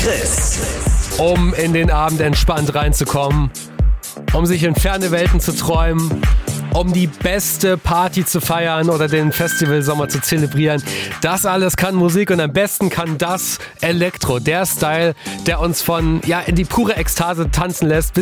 Chris. Um in den Abend entspannt reinzukommen, um sich in ferne Welten zu träumen, um die beste Party zu feiern oder den Festivalsommer zu zelebrieren. Das alles kann Musik und am besten kann das Elektro, der Style, der uns in die pure Ekstase tanzen lässt, bis